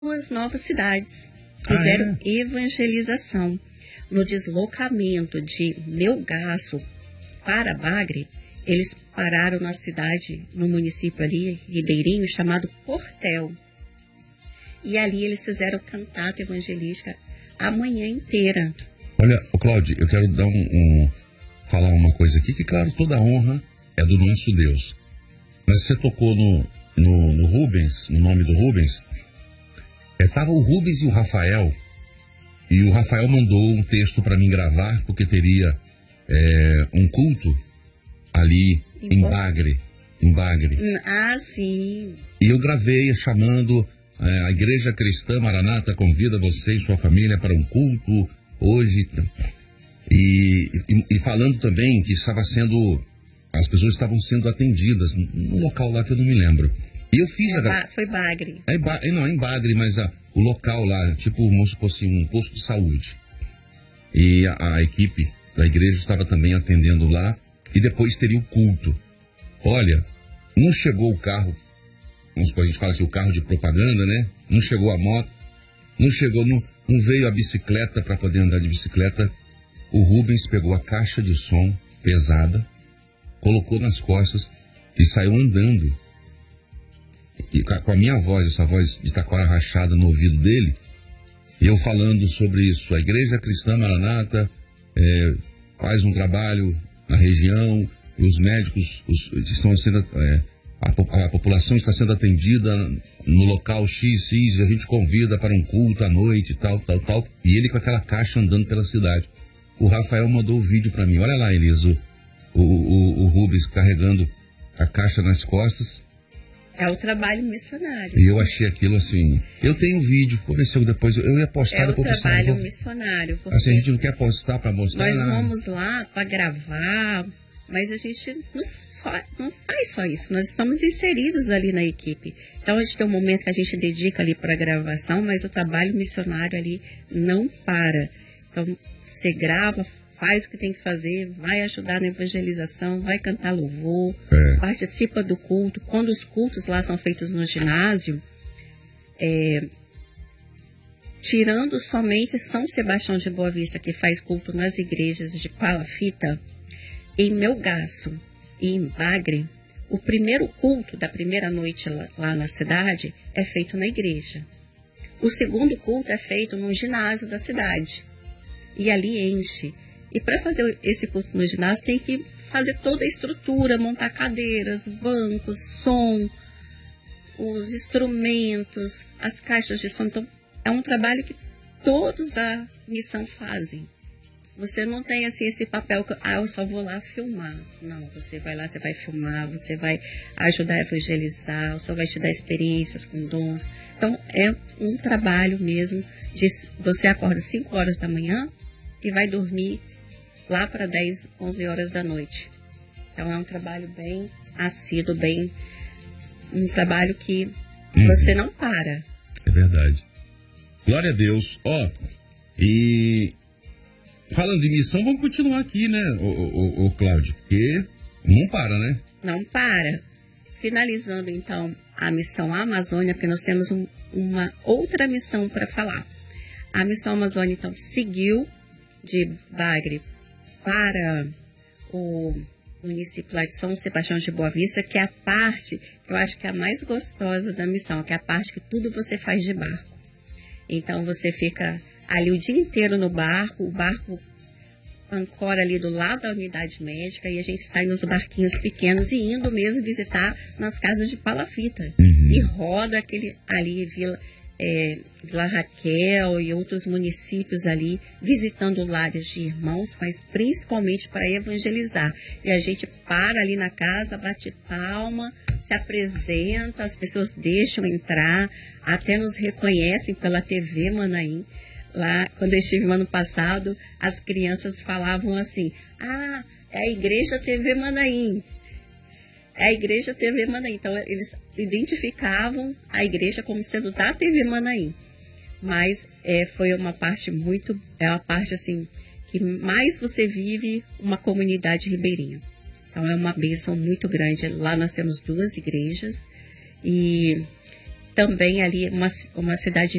duas novas cidades. Fizeram evangelização. No deslocamento de Melgaço para Bagre, eles pararam na cidade, no município ali, ribeirinho, chamado Portel. E ali eles fizeram cantata evangelística a manhã inteira. Olha, Cláudio, eu quero dar falar uma coisa aqui, que claro, toda a honra é do nosso Deus. Mas você tocou no Rubens, no nome do Rubens. Tava o Rubens e o Rafael, e o Rafael mandou um texto para mim gravar, porque teria um culto ali em Bagre. Ah, sim. E eu gravei chamando a Igreja Cristã Maranata convida você e sua família para um culto hoje. E falando também que as pessoas estavam sendo atendidas num local lá que eu não me lembro. E eu fiz Foi Bagre. Não, é em Bagre, mas o local lá, tipo, vamos supor assim, um posto de saúde. E a equipe da igreja estava também atendendo lá. E depois teria o culto. Olha, não chegou o carro, vamos supor, a gente fala assim, o carro de propaganda, né? Não chegou a moto, não veio a bicicleta para poder andar de bicicleta. O Rubens pegou a caixa de som pesada, colocou nas costas e saiu andando. E com a minha voz, essa voz de taquara rachada no ouvido dele, e eu falando sobre isso. A Igreja Cristã Maranata faz um trabalho na região, e os médicos estão sendo, a população está sendo atendida no local XX, e a gente convida para um culto à noite, tal. E ele com aquela caixa andando pela cidade. O Rafael mandou o vídeo para mim. Olha lá, Elisa, o Rubens carregando a caixa nas costas. É o trabalho missionário. E eu achei aquilo assim. Eu tenho um vídeo, vou ver se eu depois. Eu ia postar depois. É o trabalho missionário. Assim, a gente não quer postar para mostrar. Nós vamos lá para gravar, mas a gente não faz só isso. Nós estamos inseridos ali na equipe. Então a gente tem um momento que a gente dedica ali para a gravação, mas o trabalho missionário ali não para. Então você grava, faz o que tem que fazer, vai ajudar na evangelização, vai cantar louvor, participa do culto. Quando os cultos lá são feitos no ginásio, tirando somente São Sebastião de Boa Vista, que faz culto nas igrejas de Palafita, em Melgaço e em Bagre, o primeiro culto da primeira noite lá na cidade é feito na igreja. O segundo culto é feito no ginásio da cidade. E ali enche. E para fazer esse culto no ginásio tem que fazer toda a estrutura, montar cadeiras, bancos, som, os instrumentos, as caixas de som. Então, é um trabalho que todos da missão fazem. Você não tem assim esse papel que eu só vou lá filmar. Não, você vai lá, você vai filmar, você vai ajudar a evangelizar, você vai te dar experiências com dons. Então, é um trabalho mesmo de você acorda 5 horas da manhã e vai dormir lá para 10, 11 horas da noite. Então é um trabalho bem assíduo, um trabalho que você não para. É verdade. Glória a Deus. E falando de missão, vamos continuar aqui, né, o Cláudio? Porque não para, né? Não para. Finalizando então a missão Amazônia, porque nós temos uma outra missão para falar. A missão Amazônia então seguiu de Bagre para o município lá de São Sebastião de Boa Vista, que é a parte que eu acho que é a mais gostosa da missão, que é a parte que tudo você faz de barco. Então você fica ali o dia inteiro no barco, o barco ancora ali do lado da unidade médica e a gente sai nos barquinhos pequenos e indo mesmo visitar nas casas de Palafita. E roda aquele ali, Vila Raquel e outros municípios ali, visitando lares de irmãos, mas principalmente para evangelizar. E a gente para ali na casa, bate palma, se apresenta, as pessoas deixam entrar, até nos reconhecem pela TV Manaim. Lá, quando eu estive no ano passado, as crianças falavam assim: é a Igreja TV Manaim. É a Igreja TV Manaim. Então, eles identificavam a igreja como sendo da TV Manaim. Mas foi uma parte uma parte assim, que mais você vive uma comunidade ribeirinha. Então, é uma bênção muito grande. Lá nós temos 2 igrejas e também ali uma cidade